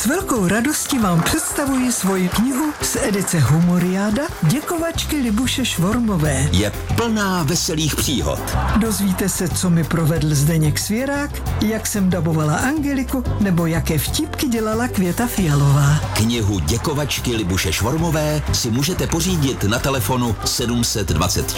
velkou radostí vám představuji svoji knihu z edice Humoriáda Děkovačky Libuše Švormové. Je plná veselých příhod. Dozvíte se, co mi provedl Zdeněk Svěrák, jak jsem dabovala Angeliku, nebo jaké vtipky dělala Květa Fialová. Knihu Děkovačky Libuše Švormové si můžete pořídit na telefonu 724